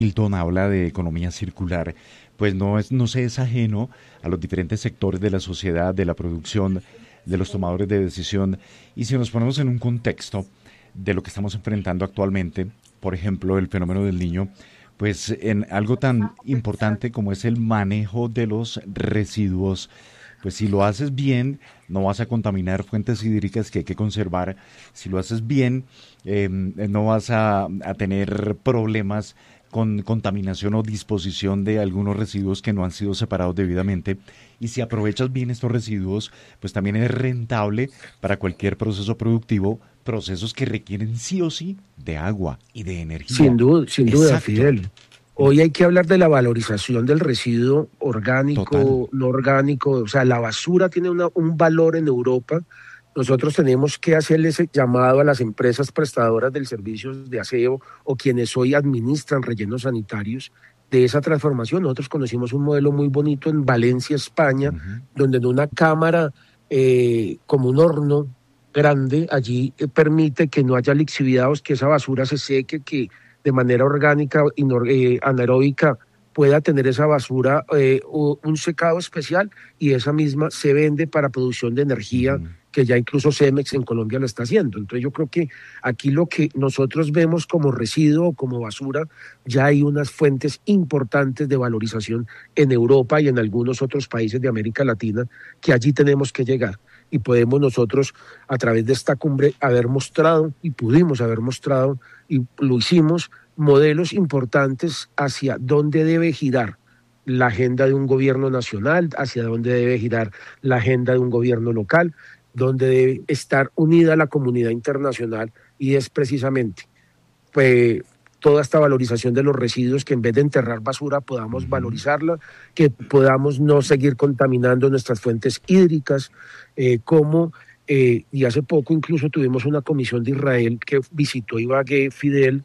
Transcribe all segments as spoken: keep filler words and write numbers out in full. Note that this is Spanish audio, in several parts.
Milton habla de economía circular, pues no es, no se es ajeno a los diferentes sectores de la sociedad, de la producción, de los tomadores de decisión. Y si nos ponemos en un contexto de lo que estamos enfrentando actualmente, por ejemplo, el fenómeno del Niño, pues en algo tan importante como es el manejo de los residuos, pues si lo haces bien, no vas a contaminar fuentes hídricas que hay que conservar. Si lo haces bien, eh, no vas a, a tener problemas con contaminación o disposición de algunos residuos que no han sido separados debidamente. Y si aprovechas bien estos residuos, pues también es rentable para cualquier proceso productivo, procesos que requieren sí o sí de agua y de energía. Sin duda, sin duda, Exacto. Fidel. Hoy hay que hablar de la valorización del residuo orgánico, Total. no orgánico. O sea, la basura tiene una, un valor en Europa. Nosotros tenemos que hacerle ese llamado a las empresas prestadoras del servicio de aseo o quienes hoy administran rellenos sanitarios de esa transformación. Nosotros conocimos un modelo muy bonito en Valencia, España, Uh-huh. donde en una cámara eh, como un horno grande, allí eh, permite que no haya lixiviados, que esa basura se seque, que de manera orgánica, inor, eh, anaeróbica, pueda tener esa basura eh, un secado especial y esa misma se vende para producción de energía, Uh-huh. que ya incluso Cemex en Colombia lo está haciendo. Entonces yo creo que aquí lo que nosotros vemos como residuo o como basura, ya hay unas fuentes importantes de valorización en Europa y en algunos otros países de América Latina que allí tenemos que llegar. Y podemos nosotros, a través de esta cumbre, haber mostrado, y pudimos haber mostrado, y lo hicimos, modelos importantes hacia dónde debe girar la agenda de un gobierno nacional, hacia dónde debe girar la agenda de un gobierno local, dónde debe estar unida la comunidad internacional, y es precisamente pues, toda esta valorización de los residuos, que en vez de enterrar basura podamos Uh-huh. valorizarla, que podamos no seguir contaminando nuestras fuentes hídricas, eh, como, eh, y hace poco incluso tuvimos una comisión de Israel que visitó Ibagué, Fidel,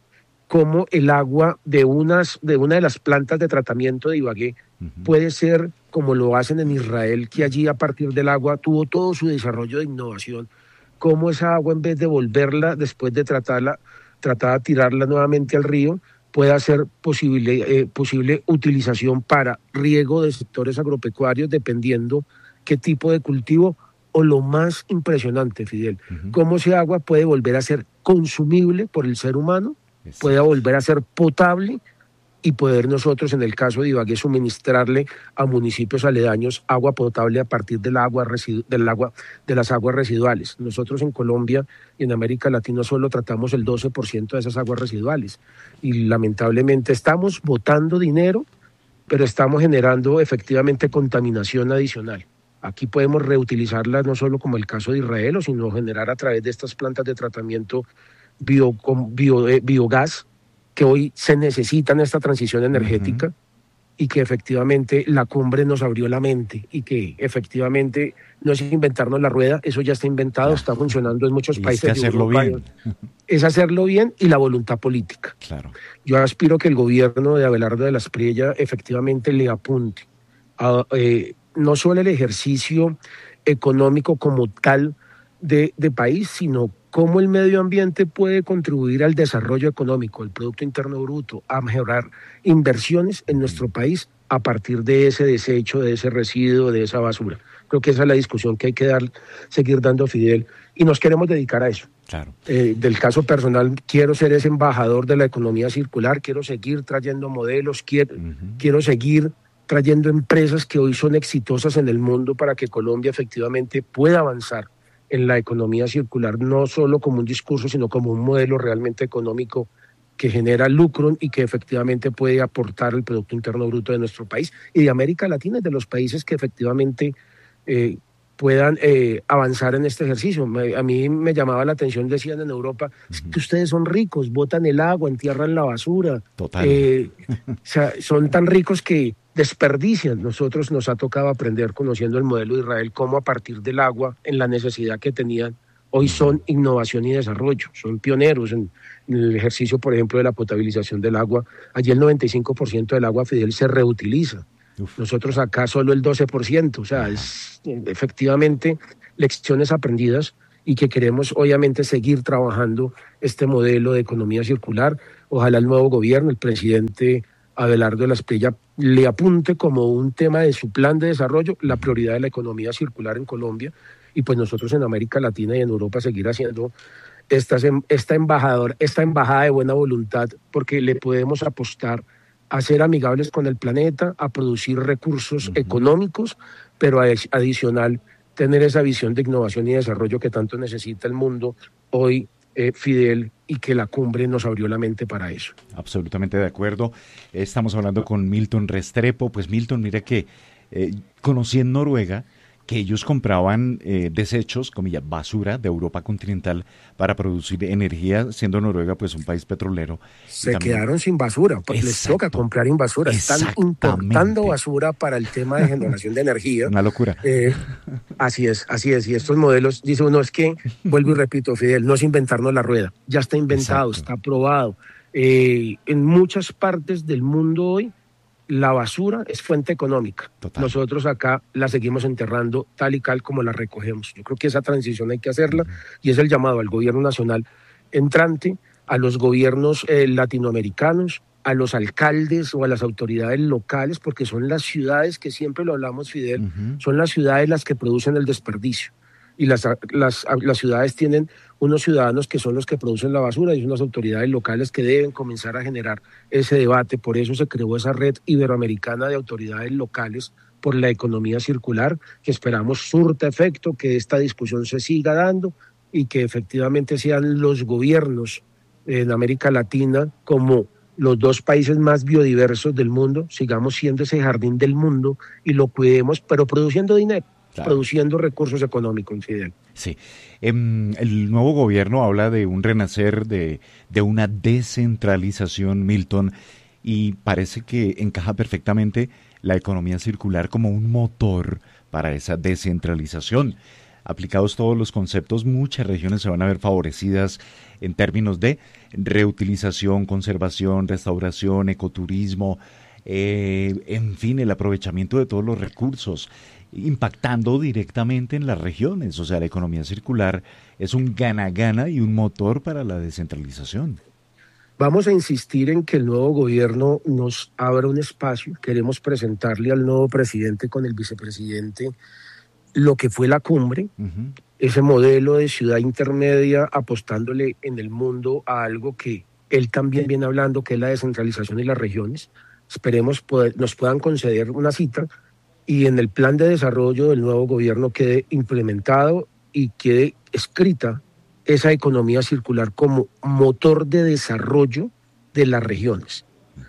como el agua de, unas, de una de las plantas de tratamiento de Ibagué Uh-huh. puede ser como lo hacen en Israel, que allí a partir del agua tuvo todo su desarrollo de innovación, como esa agua en vez de volverla después de tratarla, tratar de tirarla nuevamente al río, pueda ser posible, eh, posible utilización para riego de sectores agropecuarios, dependiendo qué tipo de cultivo, o lo más impresionante, Fidel, Uh-huh. cómo ese agua puede volver a ser consumible por el ser humano, pueda Exacto. volver a ser potable y poder nosotros, en el caso de Ibagué, suministrarle a municipios aledaños agua potable a partir del agua, residu- del agua de las aguas residuales. Nosotros en Colombia y en América Latina solo tratamos el doce por ciento de esas aguas residuales y lamentablemente estamos botando dinero, pero estamos generando efectivamente contaminación adicional. Aquí podemos reutilizarla no solo como el caso de Israel, sino generar a través de estas plantas de tratamiento bio, con bio, eh, biogás, que hoy se necesita en esta transición energética. Uh-huh. Y que efectivamente la cumbre nos abrió la mente y que efectivamente no es inventarnos la rueda, eso ya está inventado, Claro. Está funcionando en muchos Y países es que de hacerlo Europa. bien. Es hacerlo bien y la voluntad política. Claro. Yo aspiro que el gobierno de Abelardo de la Espriella efectivamente le apunte a, eh, no solo el ejercicio económico como tal de, de país, sino cómo el medio ambiente puede contribuir al desarrollo económico, al Producto Interno Bruto, a mejorar inversiones en nuestro país a partir de ese desecho, de ese residuo, de esa basura. Creo que esa es la discusión que hay que dar, seguir dando, Fidel, y nos queremos dedicar a eso. Claro. Eh, del caso personal, quiero ser ese embajador de la economía circular, quiero seguir trayendo modelos, quiero, uh-huh. quiero seguir trayendo empresas que hoy son exitosas en el mundo para que Colombia efectivamente pueda avanzar en la economía circular, no solo como un discurso, sino como un modelo realmente económico que genera lucro y que efectivamente puede aportar el Producto Interno Bruto de nuestro país y de América Latina y de los países que efectivamente eh, puedan eh, avanzar en este ejercicio. Me, a mí me llamaba la atención, decían en Europa, uh-huh. es que ustedes son ricos, botan el agua, entierran la basura. Total. Eh, o sea, son tan ricos que desperdician. Nosotros nos ha tocado aprender, conociendo el modelo de Israel, cómo a partir del agua, en la necesidad que tenían, hoy son innovación y desarrollo, son pioneros en, en el ejercicio, por ejemplo, de la potabilización del agua. Allí el noventa y cinco por ciento del agua, Fidel, se reutiliza. Uf. Nosotros acá solo el doce por ciento, o sea, es efectivamente lecciones aprendidas y que queremos obviamente seguir trabajando este modelo de economía circular. Ojalá el nuevo gobierno, el presidente Abelardo de la Espriella, le apunte como un tema de su plan de desarrollo la prioridad de la economía circular en Colombia, y pues nosotros en América Latina y en Europa seguir haciendo esta, esta, embajador, esta embajada de buena voluntad, porque le podemos apostar a ser amigables con el planeta, a producir recursos uh-huh. económicos, pero adicional tener esa visión de innovación y desarrollo que tanto necesita el mundo hoy, eh, Fidel, y que la cumbre nos abrió la mente para eso. Absolutamente de acuerdo. Estamos hablando con Milton Restrepo. Pues Milton, mira que eh, conocí en Noruega que ellos compraban eh, desechos, comillas, basura de Europa continental para producir energía, siendo Noruega pues un país petrolero. Se también quedaron sin basura, pues les toca comprar en basura. Están importando basura para el tema de generación de energía. Una locura. Eh, así es, así es. Y estos modelos, dice uno, es que, vuelvo y repito, Fidel, no es inventarnos la rueda. Ya está inventado, exacto. Está probado. Eh, en muchas partes del mundo hoy, la basura es fuente económica. Total. Nosotros acá la seguimos enterrando tal y cal como la recogemos. Yo creo que esa transición hay que hacerla uh-huh. y es el llamado al gobierno nacional entrante, a los gobiernos eh, latinoamericanos, a los alcaldes o a las autoridades locales, porque son las ciudades que siempre lo hablamos, Fidel, uh-huh. son las ciudades las que producen el desperdicio. Y las, las, las ciudades tienen unos ciudadanos que son los que producen la basura y unas autoridades locales que deben comenzar a generar ese debate. Por eso se creó esa red iberoamericana de autoridades locales por la economía circular, que esperamos surta efecto, que esta discusión se siga dando y que efectivamente sean los gobiernos en América Latina, como los dos países más biodiversos del mundo, sigamos siendo ese jardín del mundo y lo cuidemos, pero produciendo dinero. Claro. Produciendo recursos económicos, Fidel. Sí. Eh, el nuevo gobierno habla de un renacer, de, de una descentralización, Milton, y parece que encaja perfectamente la economía circular como un motor para esa descentralización. Aplicados todos los conceptos, muchas regiones se van a ver favorecidas en términos de reutilización, conservación, restauración, ecoturismo, eh, en fin, el aprovechamiento de todos los recursos, impactando directamente en las regiones. O sea, la economía circular es un gana-gana y un motor para la descentralización. Vamos a insistir en que el nuevo gobierno nos abra un espacio. Queremos presentarle al nuevo presidente con el vicepresidente lo que fue la cumbre, uh-huh. ese modelo de ciudad intermedia, apostándole en el mundo a algo que él también viene hablando, que es la descentralización y las regiones. Esperemos poder, nos puedan conceder una cita y en el plan de desarrollo del nuevo gobierno quede implementado y quede escrita esa economía circular como motor de desarrollo de las regiones.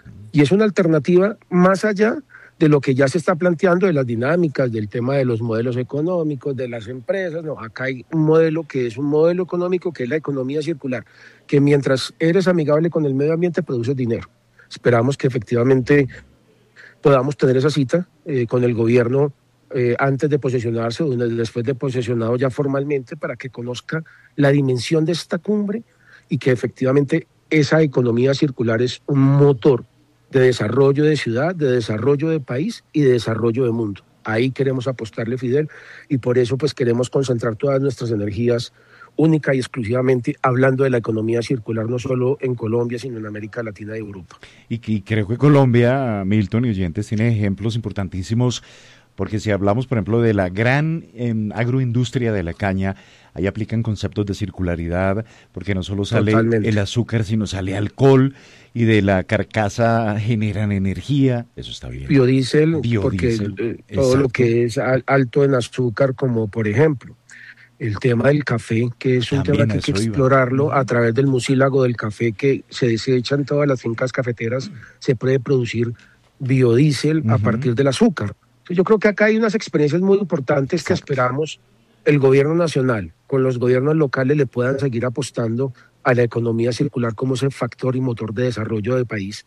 Y es una alternativa más allá de lo que ya se está planteando, de las dinámicas, del tema de los modelos económicos, de las empresas. No, acá hay un modelo que es un modelo económico, que es la economía circular, que mientras eres amigable con el medio ambiente, produces dinero. Esperamos que efectivamente podamos tener esa cita eh, con el gobierno eh, antes de posesionarse o después de posesionado ya formalmente, para que conozca la dimensión de esta cumbre y que efectivamente esa economía circular es un motor de desarrollo de ciudad, de desarrollo de país y de desarrollo de mundo. Ahí queremos apostarle, Fidel, y por eso pues queremos concentrar todas nuestras energías única y exclusivamente hablando de la economía circular, no solo en Colombia, sino en América Latina y Europa. Y, y creo que Colombia, Milton y oyentes, tiene ejemplos importantísimos, porque si hablamos, por ejemplo, de la gran eh, agroindustria de la caña, ahí aplican conceptos de circularidad, porque no solo sale Totalmente. El azúcar, sino sale alcohol, y de la carcasa generan energía, eso está bien. Biodiesel, Biodiesel porque eh, todo lo que es alto en azúcar, como por ejemplo, el tema del café, que es un También tema que hay que explorarlo iba. A través del mucílago del café que se desecha en todas las fincas cafeteras, se puede producir biodiesel uh-huh. a partir del azúcar. Entonces, yo creo que acá hay unas experiencias muy importantes Exacto. Que esperamos el gobierno nacional con los gobiernos locales le puedan seguir apostando a la economía circular como ese factor y motor de desarrollo del país.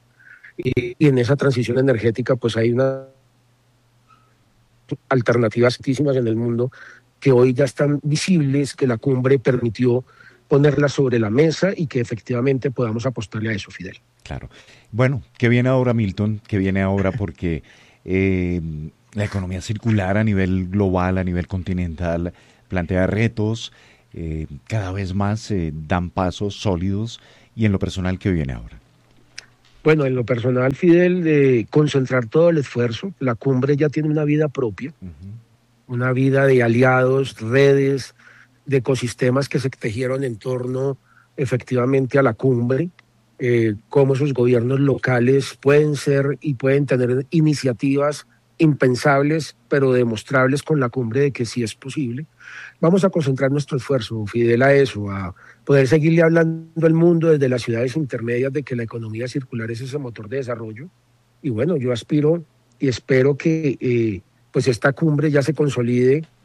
Y, y en esa transición energética pues hay unas alternativas altísimas en el mundo que hoy ya están visibles, que la cumbre permitió ponerlas sobre la mesa y que efectivamente podamos apostarle a eso, Fidel. Claro. Bueno, ¿qué viene ahora, Milton? ¿Qué viene ahora? Porque eh, la economía circular a nivel global, a nivel continental, plantea retos. eh, cada vez más eh, dan pasos sólidos y en lo personal que viene ahora? Bueno, en lo personal, Fidel, de concentrar todo el esfuerzo. La cumbre ya tiene una vida propia, Uh-huh. una vida de aliados, redes, de ecosistemas que se tejieron en torno efectivamente a la cumbre, eh, cómo sus gobiernos locales pueden ser y pueden tener iniciativas impensables, pero demostrables con la cumbre de que sí es posible. Vamos a concentrar nuestro esfuerzo, Fidel, a eso, a poder seguirle hablando al mundo desde las ciudades intermedias de que la economía circular es ese motor de desarrollo. Y bueno, yo aspiro y espero que eh, pues esta cumbre ya se consolide